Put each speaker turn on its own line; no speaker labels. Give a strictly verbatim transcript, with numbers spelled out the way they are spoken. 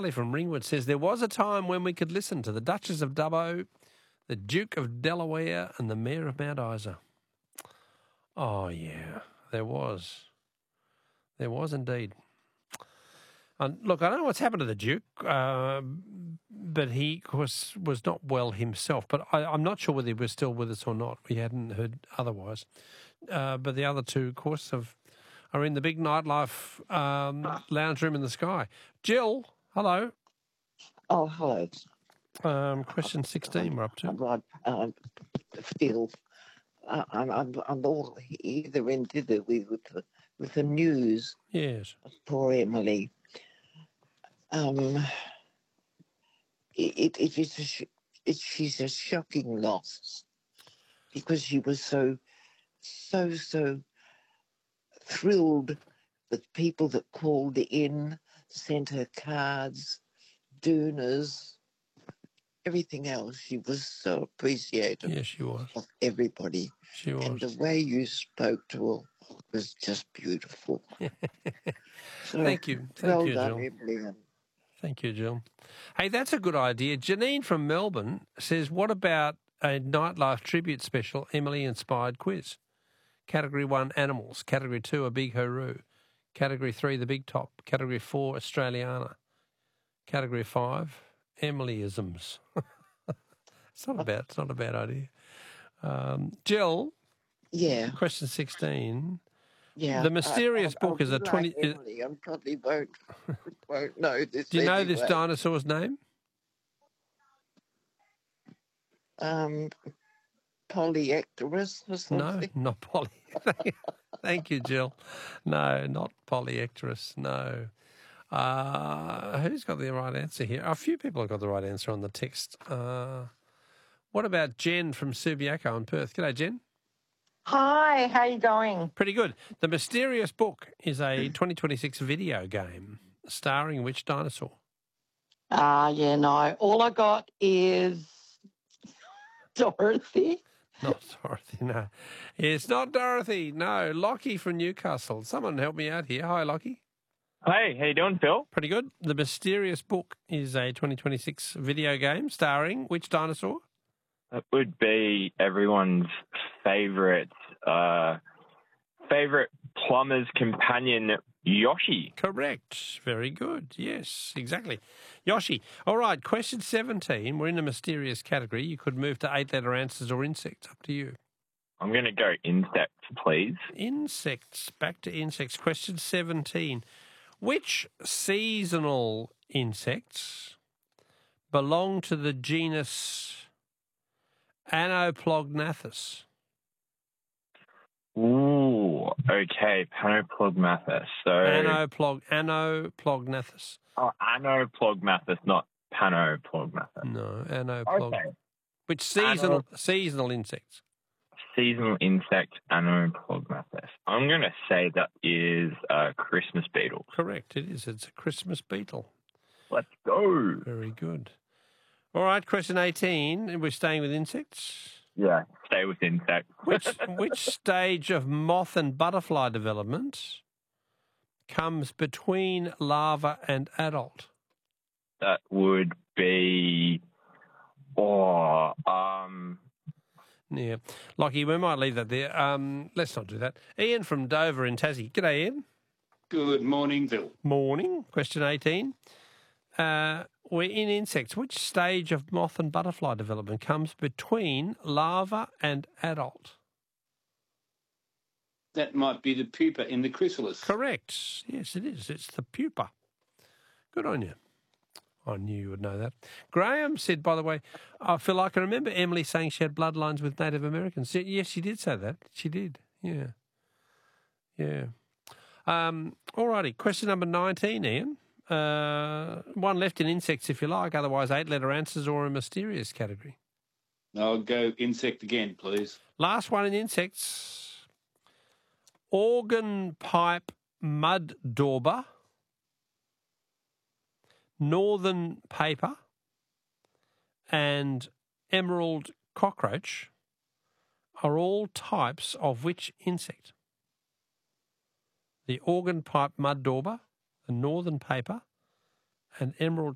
Charlie from Ringwood says, there was a time when we could listen to the Duchess of Dubbo, the Duke of Delaware and the Mayor of Mount Isa. Oh, yeah, there was. There was indeed. And look, I don't know what's happened to the Duke, uh, but he, of course, was not well himself. But I, I'm not sure whether he was still with us or not. We hadn't heard otherwise. Uh, but the other two, of course, have, are in the big nightlife um, lounge room in the sky. Jill, hello.
Oh, hello.
Um, question sixteen we're up to.
I uh, feel uh, I'm, I'm, I'm all either in dither with, with, the, with the news.
Yes.
Of poor Emily. Um, it, it, it is a sh- it, she's a shocking loss because she was so, so, so thrilled with people that called in, sent her cards, donors, everything else. She was so appreciated.
Yes, she was.
Of everybody.
She was.
And the way you spoke to her was just beautiful. So,
Thank you. Thank
well
you,
done,
Jill.
Emily.
Thank you, Jill. Hey, that's a good idea. Janine from Melbourne says, what about a nightlife tribute special, Emily-inspired quiz? Category one, animals. Category two, a big hooroo. Category three, the big top. Category four, Australiana. Category five, Emilyisms. It's not a bad, it's not a bad idea. Um, Jill.
Yeah.
Question sixteen.
Yeah.
The mysterious
I, I,
book is a
like
twenty.
Emily, I probably won't, won't know this.
Do you know
anyway.
this dinosaur's name?
Um, Polyectorus or something?
No, not Poly. Thank you, Jill. No, not Polyectorus. No. Uh, who's got the right answer here? A few people have got the right answer on the text. Uh, what about Jen from Subiaco in Perth? G'day, Jen.
Hi, how you going?
Pretty good. The Mysterious Book is a twenty twenty-six video game starring which dinosaur?
Ah, uh, yeah, no. All I got is Dorothy.
Not Dorothy, no. It's not Dorothy, no. Lockie from Newcastle. Someone help me out here. Hi, Lockie.
Hey, how you doing, Phil?
Pretty good. The Mysterious Book is a twenty twenty-six video game starring which dinosaur?
It would be everyone's favourite uh, favourite plumber's companion, Yoshi.
Correct. Very good. Yes, exactly. Yoshi. All right, question seventeen. We're in the mysterious category. You could move to eight-letter answers or insects. Up to you.
I'm going to go insects, please.
Insects. Back to insects. Question seventeen. Which seasonal insects belong to the genus Anoplognathus?
Ooh, okay, Panoplogmathus. So
Anoplog, Anoplognathus.
Oh, Anoplogmathus, not Panoplogmathus.
No, Anoplog.
Okay.
Which seasonal Ano- seasonal insects?
Seasonal insect, Anoplogmathus. I'm going to say that is a Christmas beetle.
Correct, it is. It's a Christmas beetle.
Let's go.
Very good. All right, question eighteen. We're staying with insects.
Yeah, stay with insects.
Which which stage of moth and butterfly development comes between larva and adult?
That would be, oh, um...
Yeah. Lockie, we might leave that there. Um, let's not do that. Ian from Dover in Tassie. G'day, Ian.
Good morning, Bill.
Morning. Question eighteen. Uh, we're in insects. Which stage of moth and butterfly development comes between larva and adult?
That might be the pupa in the chrysalis.
Correct. Yes, it is. It's the pupa. Good on you. I knew you would know that. Graham said, by the way, I feel I can remember Emily saying she had bloodlines with Native Americans. Yes, she did say that. She did. Yeah. Yeah. Um, all righty. Question number nineteen, Ian. Uh, one left in insects, if you like. Otherwise, eight-letter answers or a mysterious category.
I'll go insect again, please.
Last one in insects. Organ pipe mud dauber, northern paper, and emerald cockroach are all types of which insect? The organ pipe mud dauber, the northern paper, and emerald